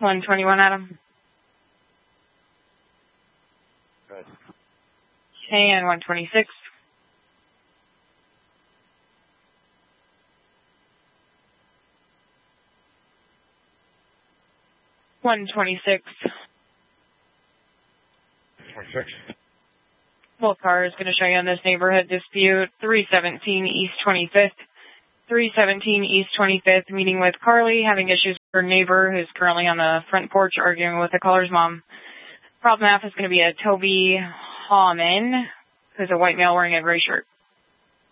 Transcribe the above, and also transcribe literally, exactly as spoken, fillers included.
one twenty-one, Adam. Good. Okay, and one twenty-six. one twenty-six. twenty-six. Full car is going to show you on this neighborhood dispute. three seventeen East twenty-fifth. three seventeen East twenty-fifth, meeting with Carly, having issues with her neighbor who's currently on the front porch arguing with the caller's mom. Problem F is going to be a Toby Hawman, who's a white male wearing a gray shirt.